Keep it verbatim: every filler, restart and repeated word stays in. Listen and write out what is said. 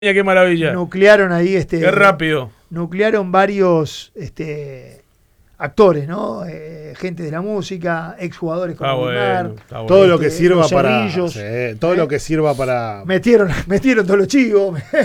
Qué maravilla. Nuclearon ahí este. Qué rápido. Nuclearon varios este, actores, ¿no? Eh, gente de la música, exjugadores como Está Neymar. bueno, está bueno. Todo lo que Este, sirva los para. Cerrillos, Sí, todo ¿eh? lo que sirva para. Metieron, metieron todos los chivos.